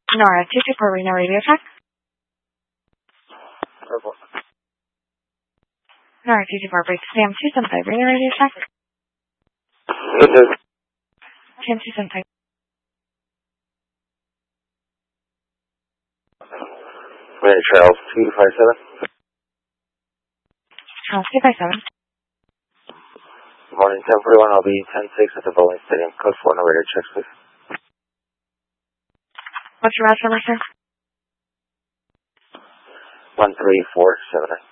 Nora 224 Reno radio check. Nora 224 break Sam 275 Reno radio check. Sam 275. Charles 257. Charles 257. Morning 1041, I'll be 10-6 at the bowling stadium. Code 4, no radio checks, please. What's your last number, sir? 13479.